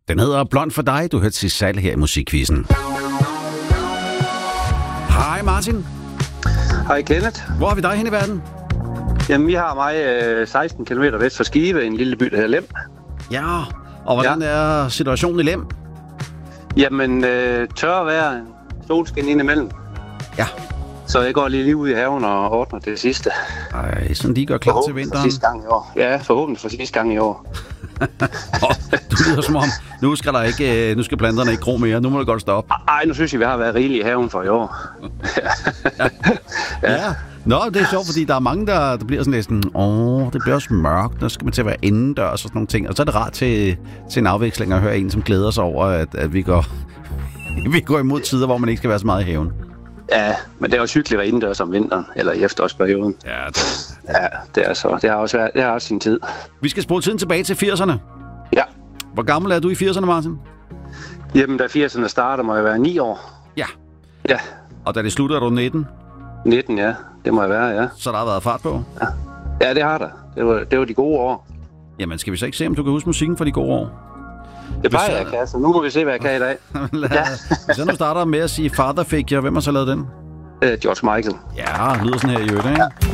Den hedder Blond for dig. Du hørte sidst salg her i Musikquizzen. Hej Martin. Hej Kenneth. Hvor har vi dig hen i verden? Jamen, vi har mig 16 km vest for Skive, en lille by, der hedder Lem. Ja, og hvordan er situationen i Lem? Jamen, tør vejr, solskin indimellem. Ja. Så jeg går lige ud i haven og ordner det sidste. Ej, sådan lige gør klar til vinteren. For sidste gang i år. Ja, forhåbentlig for sidste gang i år. Du lyder som om, nu skal planterne ikke gro mere. Nu må det godt stoppe. Ej, nu synes jeg, vi har været rigeligt i haven for i år. Ja. Nå, det er sjovt, fordi der er mange, der bliver sådan næsten, det bliver også mørkt, der skal man til at være indendørs og sådan nogle ting. Og så er det rart til en afveksling at høre en, som glæder sig over, at vi går imod tider, hvor man ikke skal være så meget i haven. Ja, men det er også hyggeligt at være indendørs om vinteren, eller i efterårsperioden. Ja, det er så. Det har også sin tid. Vi skal spole tiden tilbage til 80'erne. Ja. Hvor gammel er du i 80'erne, Martin? Jamen, da 80'erne starter, må jeg være 9 år. Ja. Ja. Og da det slutter, er du 19? 19, ja. Det må jeg være, ja. Så der har været fart på? Ja, det har der. Det var de gode år. Jamen, skal vi så ikke se, om du kan huske musikken fra de gode år? Det plejer jeg, kan, så nu må vi se, hvad jeg kan i dag. Hvis jeg nu starter med at sige Father Figure, hvem har så lavet den? George Michael. Ja, lyder sådan her i øvrigt, ikke?